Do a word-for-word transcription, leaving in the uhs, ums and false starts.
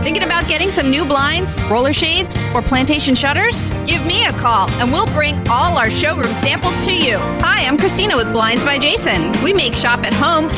Thinking about getting some new blinds, roller shades, or plantation shutters? Give me a call and we'll bring all our showroom samples to you. Hi, I'm Christina with Blinds by Jason. We make shop at home